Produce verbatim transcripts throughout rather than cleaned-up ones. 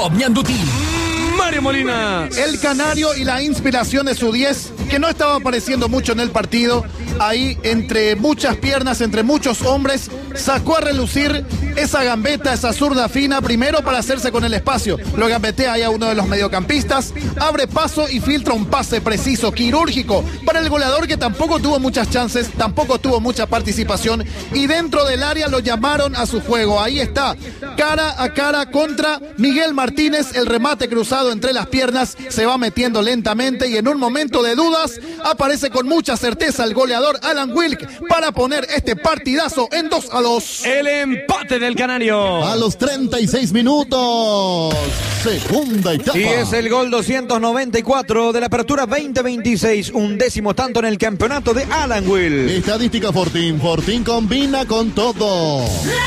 Pop Ñandutí. Mario Molina. El canario y la inspiración de su diez, que no estaba apareciendo mucho en el partido. Ahí, entre muchas piernas, entre muchos hombres, sacó a relucir esa gambeta, esa zurda fina, primero para hacerse con el espacio. Lo gambetea ahí a uno de los mediocampistas, abre paso y filtra un pase preciso, quirúrgico, para el goleador que tampoco tuvo muchas chances, tampoco tuvo mucha participación, y dentro del área lo llamaron a su juego. Ahí está, cara a cara contra Miguel Martínez, el remate cruzado entre las piernas, se va metiendo lentamente y en un momento de dudas aparece con mucha certeza el goleador Alan Wilk para poner este partidazo en dos a dos. El empate del canario. A los treinta y seis minutos, segunda etapa. Y es el gol doscientos noventa y cuatro de la apertura veinte veintiséis, un décimo tanto en el campeonato de Alan Wilk. Estadística Fortín, Fortín combina con todo.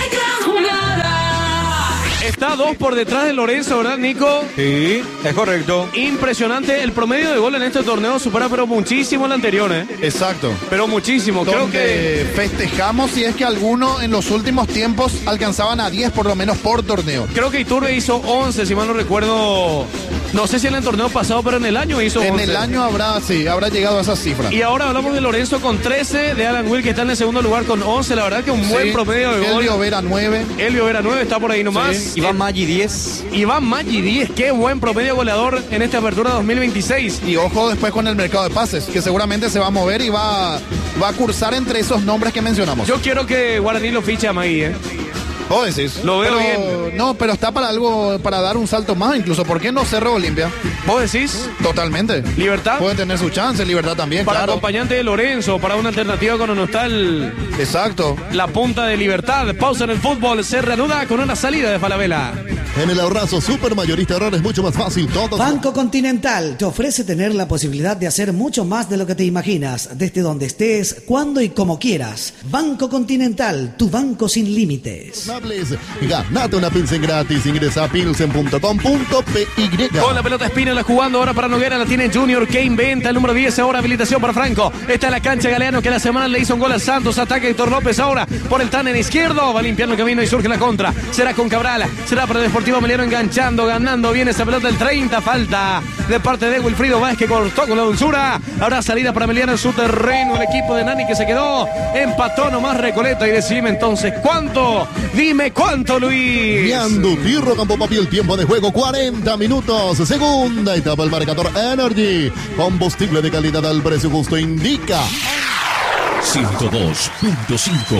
Está dos por detrás de Lorenzo, ¿verdad, Nico? Sí, es correcto. Impresionante. El promedio de gol en este torneo supera pero muchísimo el anterior, ¿eh? Exacto. Pero muchísimo. Creo Donde que festejamos si es que alguno en los últimos tiempos alcanzaban a diez por lo menos por torneo. Creo que Iturbe hizo once, si mal no recuerdo. No sé si en el torneo pasado, pero en el año hizo once. En el año habrá, sí, habrá llegado a esa cifra. Y ahora hablamos de Lorenzo con trece, de Alan Wilk que está en el segundo lugar con once. La verdad que un Sí, buen promedio de gol. Elvio Vera nueve. Elvio Vera nueve, está por ahí nomás. Sí. Iván Maggi diez. Iván Maggi diez, qué buen promedio goleador en esta apertura dos mil veintiséis. Y ojo después con el mercado de pases, que seguramente se va a mover y va, va a cursar entre esos nombres que mencionamos. Yo quiero que Guaraní lo fiche a Maggi, ¿eh? ¿Vos decís? Lo veo Pero, bien. No, pero está para algo, para dar un salto más incluso. ¿Por qué no Cerro Olimpia? ¿Vos decís? Totalmente. ¿Libertad? Puede tener su chance, Libertad también, Para claro. acompañante de Lorenzo, para una alternativa cuando no está el, Exacto. la punta de Libertad. Pausa en el fútbol, se reanuda con una salida de Falabella. En el ahorrazo super mayorista ahorrar es mucho más fácil. Todo. Banco Continental te ofrece tener la posibilidad de hacer mucho más de lo que te imaginas, desde donde estés, cuando y como quieras. Banco Continental, tu banco sin límites. Ganate una Pilsen gratis. Ingresa a pilsen punto com punto p y. Con la pelota Espínola jugando ahora para Noguera, la tiene Junior, que inventa el número diez, ahora habilitación para Franco. Está en la cancha Galeano, que la semana le hizo un gol a Santos. Ataca Héctor López ahora por el tánen izquierdo, va limpiando el camino y surge la contra. Será con Cabral, será para el Deportivo Meliano, enganchando, ganando bien esa pelota el treinta, falta de parte de Wilfrido Vázquez, que cortó con la dulzura. Habrá salida para Meliano en su terreno, el equipo de Nani que se quedó, empató nomás Recoleta. Y decime entonces, ¿cuánto? Dime cuánto, Luis. Ñandutí, Campo Papi, el tiempo de juego cuarenta minutos. Segunda etapa, el marcador Energy. Combustible de calidad al precio justo indica ciento dos punto cinco.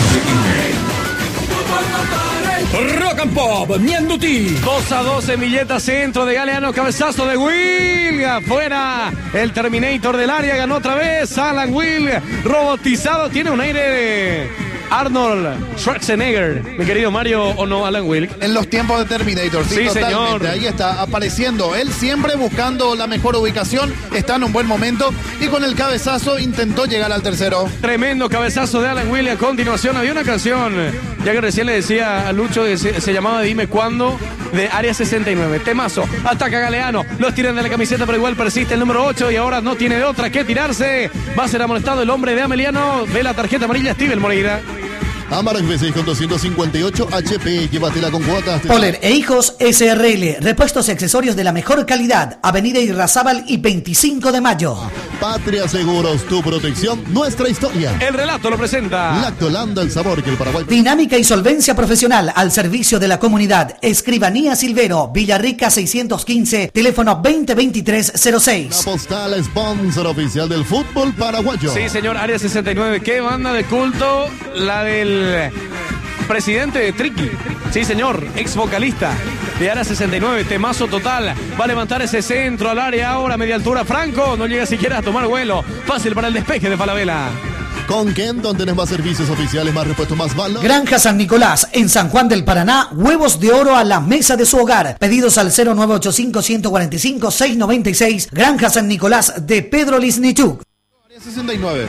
Rock and Pop Ñandutí. dos a dos, Milleta, centro de Galeano, cabezazo de Will, afuera, el Terminator del área, ganó otra vez Alan Will, robotizado, tiene un aire de Arnold Schwarzenegger, mi querido Mario, ¿o no, Alan Wilk? En los tiempos de Terminator, sí, Sí, totalmente. señor. Ahí está apareciendo él, siempre buscando la mejor ubicación, está en un buen momento y con el cabezazo intentó llegar al tercero. Tremendo cabezazo de Alan Will. A continuación había una canción, ya que recién le decía a Lucho, que se, se llamaba Dime Cuándo, de Área sesenta y nueve. Temazo, ataca Galeano, los tiran de la camiseta, pero igual persiste el número ocho y ahora no tiene de otra que tirarse. Va a ser amonestado el hombre de Ameliano, ve la tarjeta amarilla, Steven Moreira. Amarok V seis con doscientos cincuenta y ocho H P, llévatela con cuotas. Poler e Hijos S R L, repuestos y accesorios de la mejor calidad. Avenida Irrazábal y veinticinco de mayo. Patria Seguros, tu protección, nuestra historia. El relato lo presenta Lactolanda, el sabor que el Paraguay. Dinámica y solvencia profesional al servicio de la comunidad. Escribanía Silvero, Villarrica seiscientos quince, teléfono veinte veintitrés cero seis. La postal, sponsor oficial del fútbol paraguayo. Sí, señor, Área sesenta y nueve. Qué banda de culto, la del presidente de Triqui. Sí, señor, ex vocalista de Área sesenta y nueve. Temazo total. Va a levantar ese centro al área ahora, media altura. Franco no llega siquiera a tomar vuelo. Fácil para el despeje de Falabella. Con Kenton tenés más servicios oficiales, más repuestos, más valor. Granja San Nicolás, en San Juan del Paraná, huevos de oro a la mesa de su hogar. Pedidos al cero nueve ocho cinco, uno cuatro cinco, seis nueve seis. Granja San Nicolás de Pedro Lisnichuk. sesenta y nueve.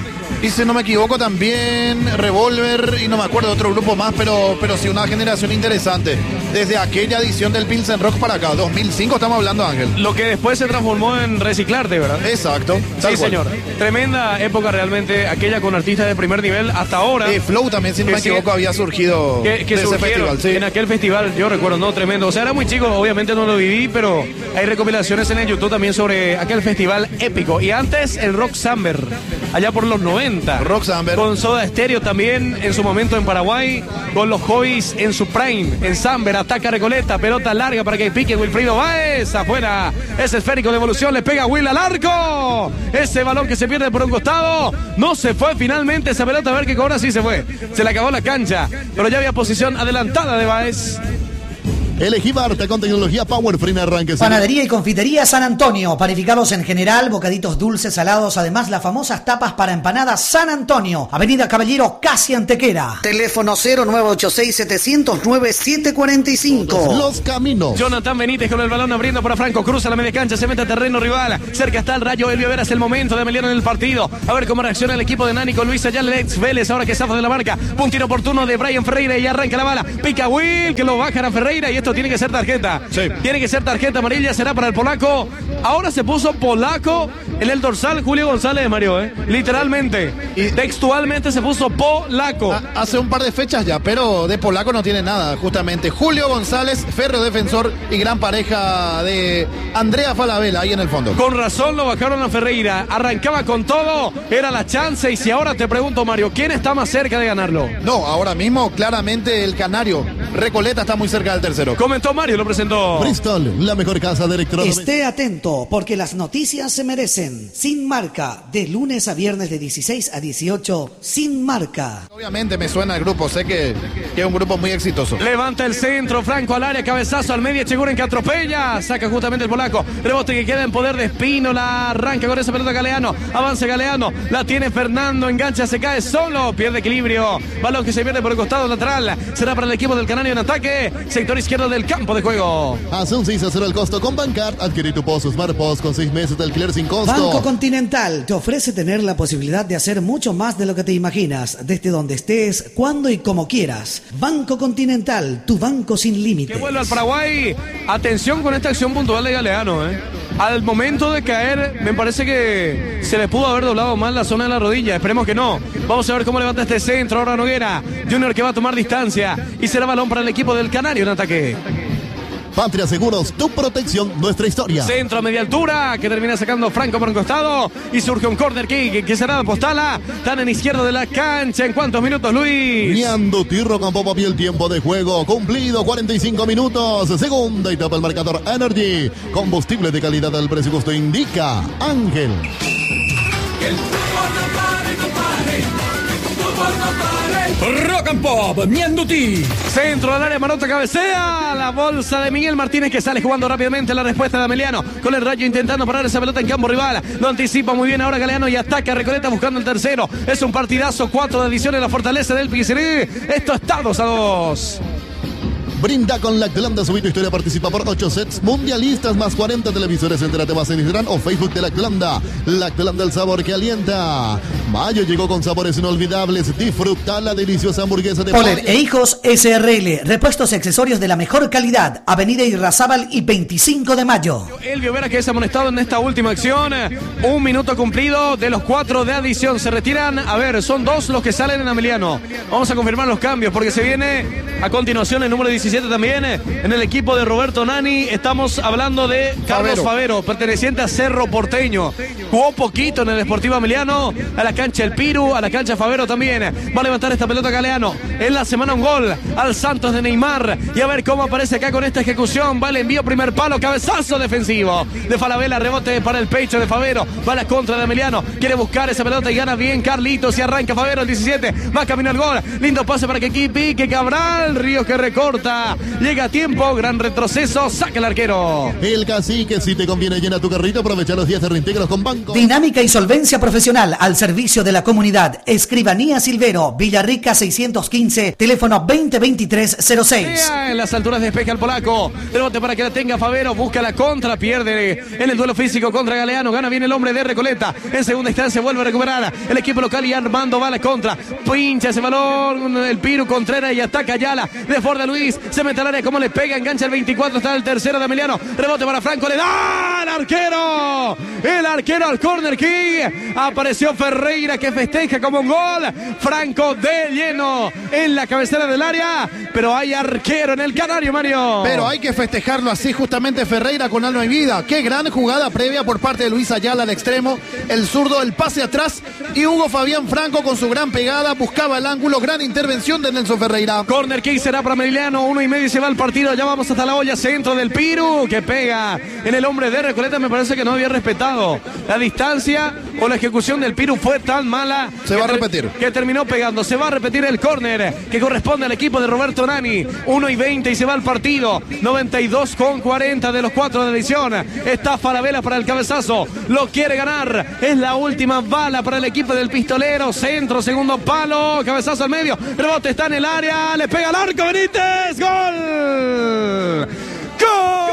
Y si no me equivoco también Revolver y no me acuerdo de otro grupo más, pero, pero sí una generación interesante. Desde aquella edición del Pilsen Rock para acá, dos mil cinco estamos hablando, Ángel. Lo que después se transformó en Reciclarte, ¿verdad? Exacto. Sí, señor. Tremenda época realmente, aquella con artistas de primer nivel hasta ahora. Eh, Flow también, si no me equivoco, había surgido que, que de ese festival. Sí. En aquel festival, yo recuerdo, no, tremendo. O sea, era muy chico, obviamente no lo viví, pero hay recopilaciones en el YouTube también sobre aquel festival épico. Y antes, el Rock Samber, allá por los noventa. Rock Samber. Con Soda Stereo también en su momento en Paraguay, con los Hobbies en su prime, en Samber, ataca Recoleta, pelota larga para que pique Wilfrido Báez, afuera, ese esférico de evolución, le pega Will al arco, ese balón que se pierde por un costado, no se fue finalmente esa pelota, a ver qué cobra, sí se fue, se le acabó la cancha, pero ya había posición adelantada de Báez. Elegí Barta con tecnología Power Free en arranque. Panadería y confitería San Antonio. Panificados en general, bocaditos dulces, salados. Además, las famosas tapas para empanadas San Antonio. Avenida Caballero, casi Antequera. Teléfono cero nueve ocho seis, setecientos nueve, siete cuarenta y cinco. Los Caminos. Jonathan Benítez con el balón abriendo para Franco. Cruza la media cancha, se mete a terreno rival. Cerca está el Rayo Elvio Vera. Es el momento de Emiliano en el partido. A ver cómo reacciona el equipo de Nani con Luis Ayala, Lex Vélez. Ahora que zafa de la marca. Un tiro oportuno de Brian Ferreira y arranca la bala. Pica Will, que lo bajan a Ferreira. Y esto tiene que ser tarjeta. Sí. Tiene que ser tarjeta amarilla. Será para el polaco. Ahora se puso polaco en el dorsal Julio González, Mario, ¿eh? Literalmente. Y textualmente se puso polaco. A, hace un par de fechas ya, pero de polaco no tiene nada, justamente. Julio González, férreo defensor y gran pareja de Andrea Falabella ahí en el fondo. Con razón lo bajaron a Ferreira. Arrancaba con todo. Era la chance. Y si ahora te pregunto, Mario, ¿quién está más cerca de ganarlo? No, ahora mismo claramente el canario. Recoleta está muy cerca del tercero. Comentó Mario, lo presentó. Bristol, la mejor casa de electrodomésticos. Esté atento, porque las noticias se merecen. Sin Marca, de lunes a viernes de dieciséis a dieciocho, Sin Marca. Obviamente me suena el grupo, sé que, que es un grupo muy exitoso. Levanta el centro, Franco al área, cabezazo al medio, Echeguren que atropella, saca justamente el polaco, rebote que queda en poder de Espino, la arranca con esa pelota Galeano, avanza Galeano, la tiene Fernando, engancha, se cae solo, pierde equilibrio, balón que se pierde por el costado lateral, será para el equipo del Canario en ataque, sector izquierdo del campo de juego. Hace un seis a cero el costo con Bancard, adquirí tu post Smart Post con seis meses de alquiler sin costo. Banco Continental te ofrece tener la posibilidad de hacer mucho más de lo que te imaginas, desde donde estés, cuando y como quieras. Banco Continental, tu banco sin límites. Que vuelve al Paraguay. Atención con esta acción puntual de Galeano, ¿eh? Al momento de caer, me parece que se le pudo haber doblado mal la zona de la rodilla. Esperemos que no. Vamos a ver cómo levanta este centro. Ahora Noguera. Junior que va a tomar distancia. Y será balón para el equipo del Canario en ataque. Patria Seguros, tu protección, nuestra historia. Centro a media altura, que termina sacando Franco por un costado. Y surge un corner kick, que será Postala. Están en izquierdo de la cancha. ¿En cuántos minutos, Luis? Niando Tirro con Popo y el tiempo de juego. Cumplido, cuarenta y cinco minutos. Segunda etapa, el marcador Energy. Combustible de calidad al precio justo indica Ángel. Que el fútbol no pare, no pare. Que el fútbol no pare. Rock and Pop, Mianduti. Centro al área, Marota cabecea. La bolsa de Miguel Martínez que sale jugando rápidamente. La respuesta de Ameliano con el Rayo intentando parar esa pelota en campo rival. Lo anticipa muy bien ahora Galeano y ataca a Recoleta buscando el tercero. Es un partidazo, cuatro de adición en la fortaleza del Pizzerí. Esto está dos a dos. Brinda con Lactolanda, subir tu historia, participa por ocho sets mundialistas más cuarenta televisores. Entérate más en Instagram o Facebook de Lactolanda. Lactolanda, el sabor que alienta. Mayo llegó con sabores inolvidables. Disfruta la deliciosa hamburguesa de Poller e Hijos S R L. Repuestos y accesorios de la mejor calidad. Avenida Irrazábal y veinticinco de mayo. Elvio Vera que es amonestado en esta última acción. Un minuto cumplido de los cuatro de adición. Se retiran. A ver, son dos los que salen en Ameliano. Vamos a confirmar los cambios porque se viene a continuación el número diecisiete también en el equipo de Roberto Nani. Estamos hablando de Carlos Favero, Favero perteneciente a Cerro Porteño. Jugó poquito en el Sportivo Ameliano. A la cancha el Piru, a la cancha Favero también. Va a levantar esta pelota Galeano. En la semana un gol al Santos de Neymar. Y a ver cómo aparece acá con esta ejecución. Va el envío, primer palo, cabezazo defensivo de Falabella, rebote para el pecho de Favero. Va la contra de Ameliano. Quiere buscar esa pelota y gana bien Carlitos. Y arranca Favero el diecisiete. Va camino al gol. Lindo pase para que aquí pique Cabral. Ríos que recorta. Recoleta. Llega a tiempo, gran retroceso, saca el arquero. El Cacique, si te conviene, llena tu carrito, aprovecha los días de reintegros con Banco. Dinámica y solvencia profesional al servicio de la comunidad. Escribanía Silvero, Villarrica seiscientos quince, teléfono veinte veintitrés cero seis. En las alturas despeja el polaco. Rebote para que la tenga Favero, busca la contra, pierde en el duelo físico contra Galeano. Gana bien el hombre de Recoleta. En segunda instancia vuelve a recuperar el equipo local y Armando va a la contra. Pincha ese balón, el Piru Contreras y ataca Ayala. Desborda Luis, se mete al área, como le pega, engancha el veinticuatro, está el tercero de Emiliano. Rebote para Franco, le da al arquero. El arquero al corner kick. Apareció Ferreira que festeja como un gol. Franco de lleno en la cabecera del área, pero hay arquero en el Canario, Mario. Pero hay que festejarlo así, justamente Ferreira con alma y vida. Qué gran jugada previa por parte de Luis Ayala al extremo. El zurdo, el pase atrás y Hugo Fabián Franco con su gran pegada buscaba el ángulo. Gran intervención de Nelson Ferreira. Corner kick será para Emiliano, uno y medio y se va el partido. Ya vamos hasta la olla, centro del Piru que pega en el hombre de Recoleta. Me parece que no había respetado la distancia o la ejecución del Piru fue tan mala. Se va a repetir. Que terminó pegando. Se va a repetir el córner que corresponde al equipo de Roberto Nani. uno y veinte y se va el partido. noventa y dos con cuarenta de los cuatro de edición. Está Falabella para el cabezazo. Lo quiere ganar. Es la última bala para el equipo del pistolero. Centro, segundo palo. Cabezazo al medio. Rebote está en el área. Le pega al arco Benítez. ¡Gol! ¡Gol!